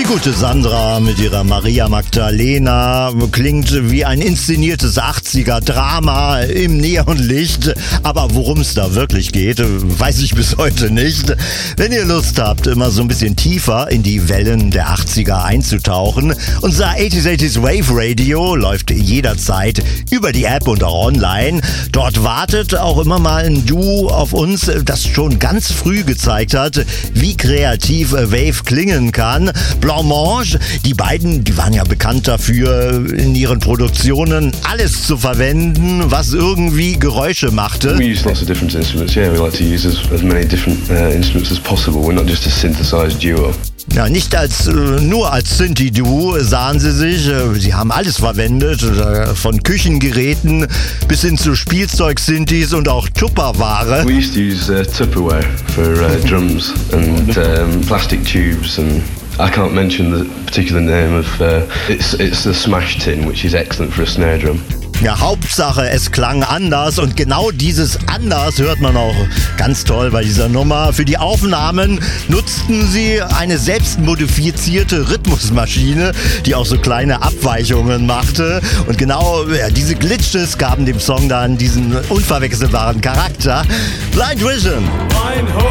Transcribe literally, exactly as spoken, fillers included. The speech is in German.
gute Sandra mit ihrer Maria Magdalena klingt wie ein inszeniertes achtziger-Drama im Neonlicht. Aber worum es da wirklich geht, weiß ich bis heute nicht. Wenn ihr Lust habt, immer so ein bisschen tiefer in die Wellen der achtziger einzutauchen, unser achtziger achtziger Wave Radio läuft jederzeit über die App und auch online. Dort wartet auch immer mal ein Duo auf uns, das schon ganz früh gezeigt hat, wie kreativ Wave klingen kann. Blancmange, die beiden, die waren ja bekannt dafür, in ihren Produktionen alles zu verwenden, was irgendwie Geräusche machte. We use lots of different instruments, yeah, we like to use as, as many different uh, instruments as possible. We're not just a synthesized duo. Ja, nicht als äh, nur als Synthi-Duo sahen sie sich. Äh, sie haben alles verwendet, äh, von Küchengeräten bis hin zu Spielzeug-Synthis und auch Tupperware. We used to use uh, Tupperware for uh, drums and um, plastic tubes and I can't mention the particular name of uh, it's it's the smash tin, which is excellent for a snare drum. Ja, Hauptsache, es klang anders und genau dieses anders hört man auch ganz toll bei dieser Nummer. Für die Aufnahmen nutzten sie eine selbstmodifizierte Rhythmusmaschine, die auch so kleine Abweichungen machte. Und genau ja, diese Glitches gaben dem Song dann diesen unverwechselbaren Charakter. Blind Vision.